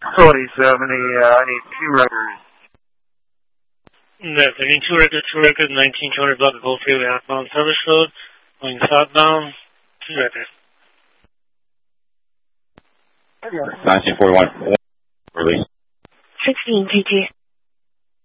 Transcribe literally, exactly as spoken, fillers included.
twenty seventy, uh, I need two records. Yes, I need two records, two records, nineteen two hundred block of Gold Freeway, outbound service road, going southbound, two records. nineteen forty-one, release. sixteen T T.